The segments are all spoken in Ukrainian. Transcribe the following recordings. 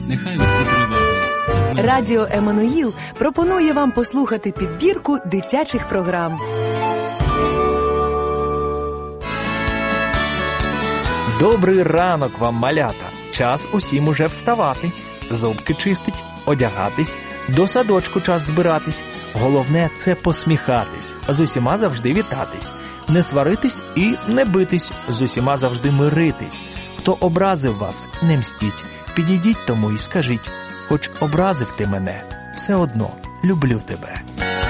нехай усі тривоги. Радіо Еммануїл пропонує вам послухати підбірку дитячих програм. Добрий ранок вам, малята! Час усім уже вставати, зубки чистить, одягатись, до садочку час збиратись. Головне – це посміхатись, з усіма завжди вітатись, не сваритись і не битись, з усіма завжди миритись. Хто образив вас, не мстіть, підійдіть тому і скажіть, хоч образив ти мене, все одно люблю тебе.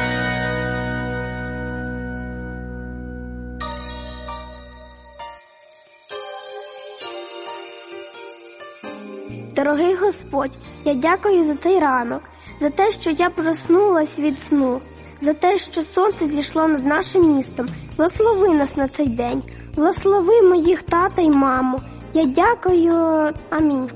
Дорогий Господь, я дякую за цей ранок, за те, що я проснулась від сну, за те, що сонце зійшло над нашим містом. Благослови нас на цей день, благослови моїх тата й маму. Я дякую. Амінь.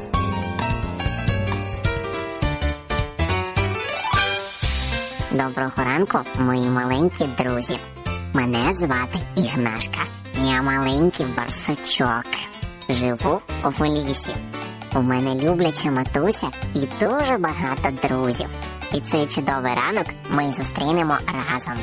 Доброго ранку, мої маленькі друзі. Мене звати Ігнашка. Я маленький барсучок. Живу в лісі. У мене любляча матуся і дуже багато друзів. І цей чудовий ранок ми зустрінемо разом.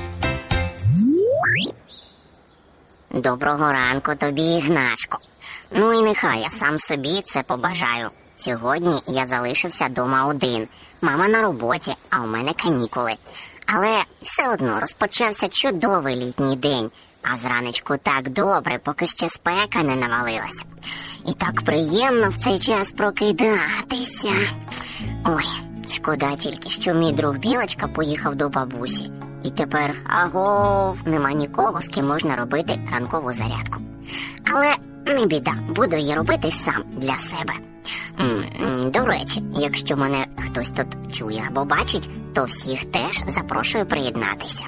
Доброго ранку тобі, Ігнашко. Ну і нехай я сам собі це побажаю. Сьогодні я залишився дома один. Мама на роботі, а у мене канікули. Але все одно розпочався чудовий літній день. А зранечку так добре, поки ще спека не навалилася. І так приємно в цей час прокидатися. Ой, шкода тільки, що мій друг Білочка поїхав до бабусі. І тепер, нема нікого, з ким можна робити ранкову зарядку. Але не біда, буду її робити сам для себе. До речі, якщо мене хтось тут чує або бачить, то всіх теж запрошую приєднатися.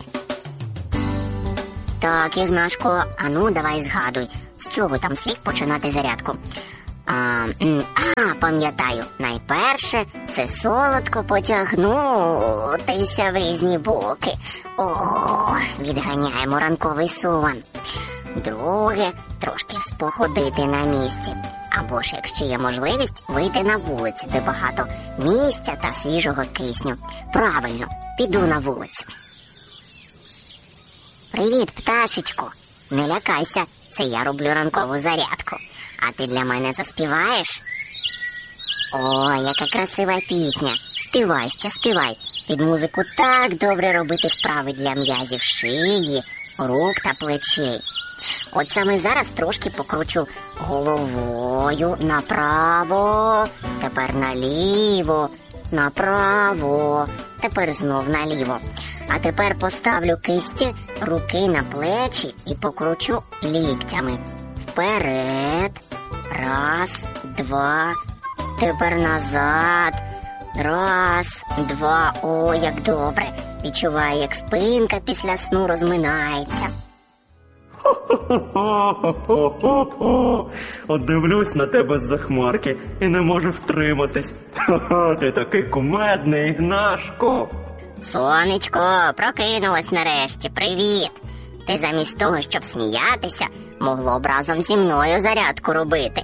Так, Ігнашко, ану, давай згадуй, з чого там слід починати зарядку? Пам'ятаю, найперше це солодко потягнутися в різні боки. Відганяємо ранковий сон. Друге, трошки походити на місці. Або ж, якщо є можливість, вийти на вулицю, де багато місця та свіжого кисню. Правильно, піду на вулицю. Привіт, пташечко. Не лякайся, це я роблю ранкову зарядку. А ти для мене заспіваєш? О, яка красива пісня. Співай, ще співай. Під музику так добре робити вправи для м'язів шиї, рук та плечей. От саме зараз трошки покручу головою направо, тепер наліво, направо, тепер знов наліво. А тепер поставлю кисті руки на плечі і покручу ліктями. Вперед. Раз, два. Тепер назад. Раз, два. О, як добре. Відчуваю, як спинка після сну розминається. От дивлюсь на тебе з-за хмарки і не можу втриматись. Ти такий кумедний, Ігнашко. Сонечко, прокинулась нарешті, привіт. Ти замість того, щоб сміятися, могло б разом зі мною зарядку робити.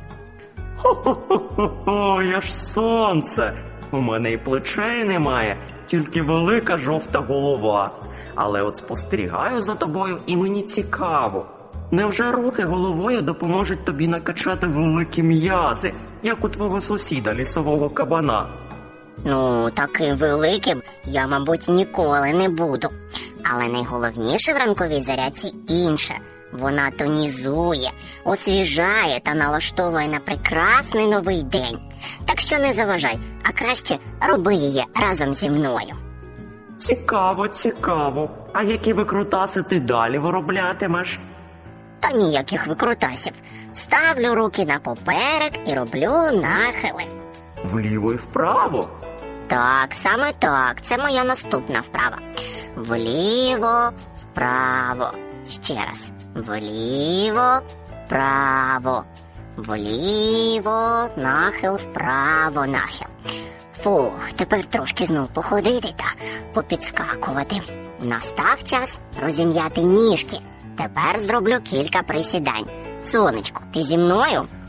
Я ж сонце. У мене і плечей немає, тільки велика жовта голова. Але от спостерігаю за тобою і мені цікаво. Невже рухи головою допоможуть тобі накачати великі м'язи, як у твого сусіда лісового кабана? Ну, таким великим я, мабуть, ніколи не буду. Але найголовніше в ранковій зарядці інше. Вона тонізує, освіжає та налаштовує на прекрасний новий день. Так що не заважай, а краще роби її разом зі мною. Цікаво, цікаво. А які викрутаси ти далі вироблятимеш? Та ніяких викрутасів. Ставлю руки на поперек і роблю нахили. Вліво і вправо? Так, саме так. Це моя наступна вправа. Вліво, вправо. Ще раз. Вліво, вправо. Вліво, нахил, вправо, нахил. Фух, тепер трошки знов походити та попідскакувати. Настав час розім'яти ніжки. Тепер зроблю кілька присідань. Сонечко, ти зі мною?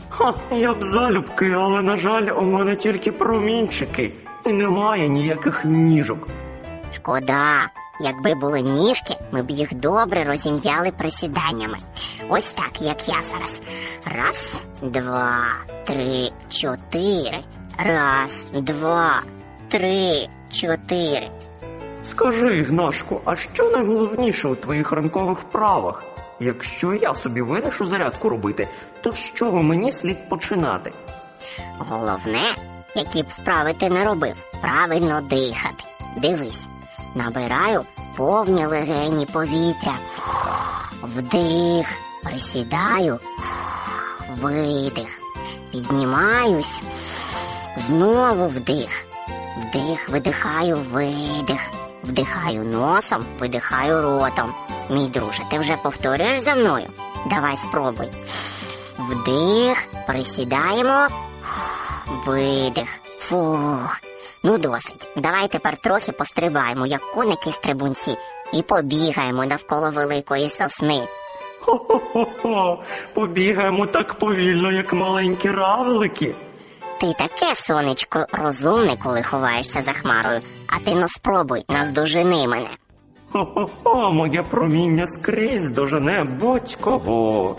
Я б залюбки, але, на жаль, у мене тільки промінчики і немає ніяких ніжок. Шкода. Якби були ніжки, ми б їх добре розім'яли присіданнями. Ось так, як я зараз. 1, 2, 3, 4. 1, 2, 3, 4. Скажи, Ігнашку, а що найголовніше у твоїх ранкових вправах? Якщо я собі вирішу зарядку робити, то з чого мені слід починати? Головне, які б вправи ти не робив, правильно дихати. Дивись, набираю повні легені повітря. Вдих, присідаю, видих. Піднімаюсь, знову вдих. Вдих, видихаю, видих. Вдихаю носом, видихаю ротом. Мій друже, ти вже повторюєш за мною? Давай спробуй. Вдих, присідаємо, видих. Фух. Ну досить. Давай тепер трохи пострибаємо, як коники-стрибунці, і побігаємо навколо великої сосни. Хо-хо-хо-хо, побігаємо так повільно, як маленькі равлики. Ти таке, сонечко, розумне, коли ховаєшся за хмарою. А ти ну спробуй, наздожени мене. Хо-хо-хо, моє проміння скрізь дожене будь-кого.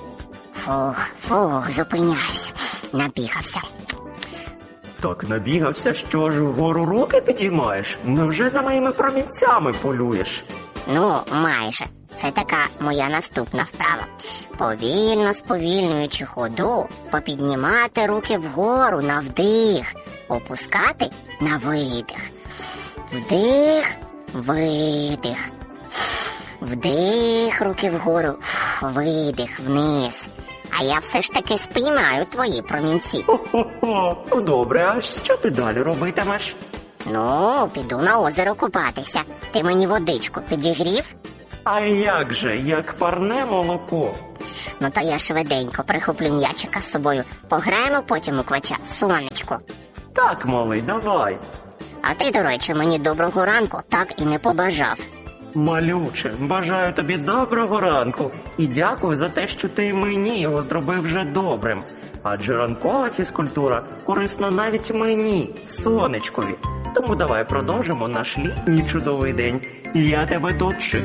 Фух, зупиняюсь. Набігався. Так набігався, що ж вгору руки підіймаєш? Невже за моїми промінцями полюєш? Ну, майже. Це така моя наступна вправа. Повільно, сповільнюючи ходу, попіднімати руки вгору на вдих, опускати на видих. Вдих, видих. Вдих, руки вгору, видих, вниз. А я все ж таки спіймаю твої промінці. Хо-хо-хо, ну добре, а що ти далі робитимеш? Ну, піду на озеро купатися. Ти мені водичку підігрів? А як же, як парне молоко? Ну то я швиденько прихоплю м'ячика з собою. Пограємо потім у квача, сонечко. Так, малий, давай. А ти, до речі, мені доброго ранку так і не побажав. Малюче, бажаю тобі доброго ранку і дякую за те, що ти мені його зробив вже добрим. Адже ранкова фізкультура корисна навіть мені, сонечкові. Тому давай продовжимо наш літній чудовий день. Я тебе тут чекаю.